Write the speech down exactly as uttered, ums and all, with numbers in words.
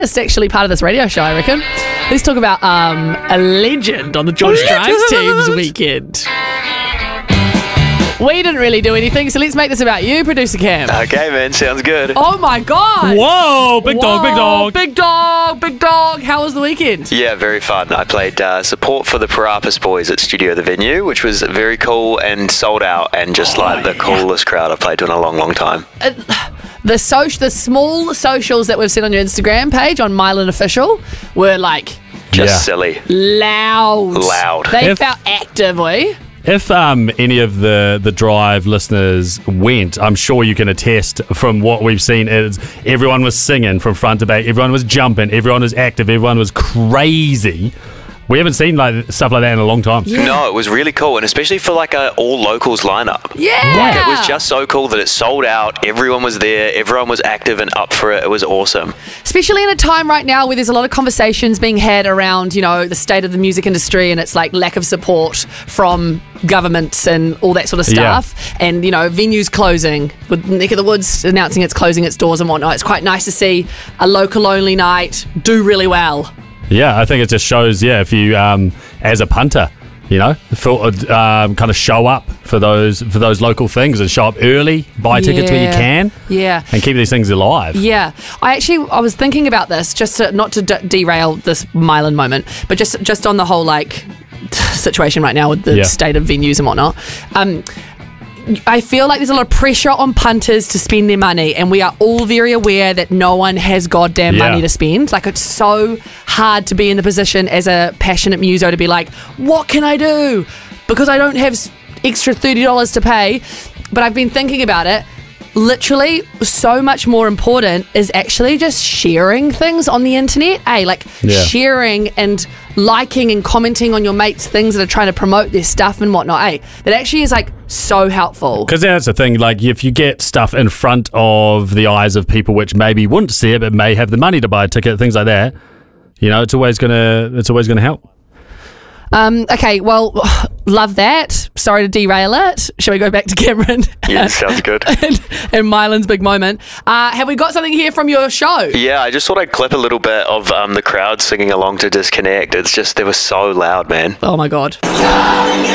It's actually part of this radio show, I reckon. Let's talk about um, a legend on the George Strikes team's weekend. We didn't really do anything, so let's make this about you, Producer Cam. Okay, man, sounds good. Oh my God! Whoa, big dog, big dog. Big dog, big dog. How was the weekend? Yeah, very fun. I played uh, support for the Parappas Boys at Studio The Venue, which was very cool and sold out and just oh, like the yeah. coolest crowd I've played to in a long, long time. Uh, the social, the small socials that we've seen on your Instagram page on Mylan Official were like... Just yeah. silly. Loud. Loud. They if, felt active, we. If um, any of the, the Drive listeners went, I'm sure you can attest from what we've seen is everyone was singing from front to back, everyone was jumping, everyone was active, everyone was crazy. We haven't seen like stuff like that in a long time. Yeah. No, it was really cool, and especially for like a all locals lineup. Yeah, like, it was just so cool that it sold out. Everyone was there. Everyone was active and up for it. It was awesome. Especially in a time right now where there's a lot of conversations being had around, you know, the state of the music industry, and it's like lack of support from governments and all that sort of stuff. Yeah. And you know, venues closing, with Neck of the Woods announcing it's closing its doors and whatnot. It's quite nice to see a local only night do really well. Yeah, I think it just shows, yeah, if you, um, as a punter, you know, feel, um, kind of show up for those for those local things and show up early, buy yeah. tickets when you can, yeah, and keep these things alive. Yeah, I actually I was thinking about this just to, not to d- derail this Mylan moment, but just just on the whole like situation right now with the yeah. state of venues and whatnot. Um, I feel like there's a lot of pressure on punters to spend their money, and we are all very aware that no one has goddamn yeah. money to spend. Like, it's so hard to be in the position as a passionate muso to be like, what can I do? Because I don't have extra thirty dollars to pay. But I've been thinking about it. Literally, so much more important is actually just sharing things on the internet. Eh? Like, yeah. sharing and liking and commenting on your mates' things that are trying to promote their stuff and whatnot. Eh? That actually is like so helpful. Because that's the thing, like if you get stuff in front of the eyes of people which maybe wouldn't see it but may have the money to buy a ticket, things like that, you know, it's always gonna it's always gonna help. Um, okay, well, love that. Sorry to derail it. Shall we go back to Cameron? Yeah, sounds good. and, and Mylan's big moment. Uh, have we got something here from your show? Yeah, I just thought I'd clip a little bit of um, the crowd singing along to Disconnect. It's just, they were so loud, man. Oh my God.